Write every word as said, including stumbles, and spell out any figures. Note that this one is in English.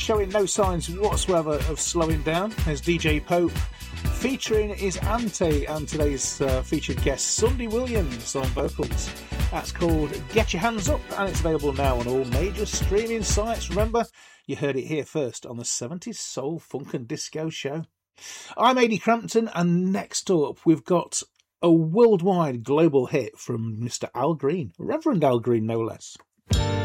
showing no signs whatsoever of slowing down. There's D J Pope featuring his Ante and today's uh, featured guest Sunday Williams on vocals. That's called Get Your Hands Up, and it's available now on all major streaming sites. Remember, you heard it here first on the seventies Soul, Funk and Disco Show. I'm Adi Crampton, and next up we've got a worldwide global hit from Mister Al Green, Reverend Al Green no less.